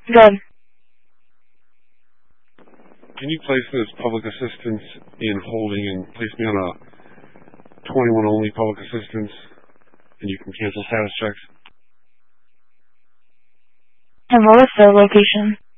Good. Can you place this public assistance in holding and place me on a 21 only public assistance, and you can cancel status checks? And what was the location?